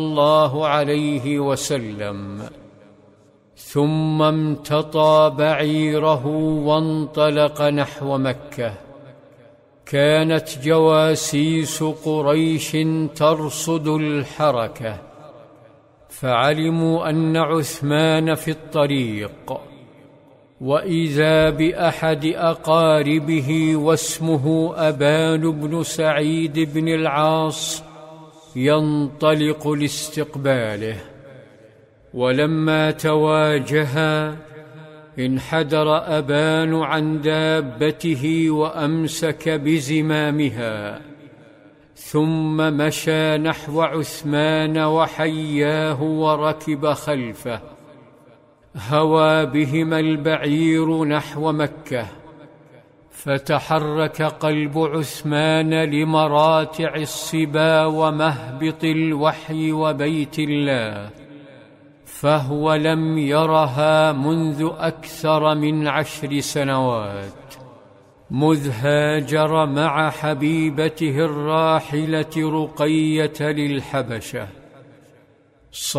الله عليه وسلم، ثم امتطى بعيره وانطلق نحو مكة. كانت جواسيس قريش ترصد الحركة، فعلموا أن عثمان في الطريق، وإذا بأحد أقاربه واسمه أبان بن سعيد بن العاص ينطلق لاستقباله. ولما تواجها انحدر أبان عن دابته وأمسك بزمامها، ثم مشى نحو عثمان وحياه وركب خلفه. هوى بهما البعير نحو مكة، فتحرك قلب عثمان لمراتع الصبا ومهبط الوحي وبيت الله، فهو لم يرها منذ أكثر من 10 سنوات، مذ هاجر مع حبيبته الراحلة رقية للحبشة.